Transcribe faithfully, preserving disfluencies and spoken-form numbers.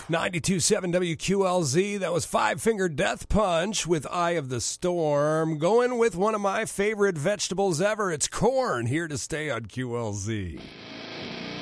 ninety-two point seven W Q L Z. That was Five Finger Death Punch with Eye of the Storm. Going with one of my favorite vegetables ever. It's corn, here to stay on Q L Z.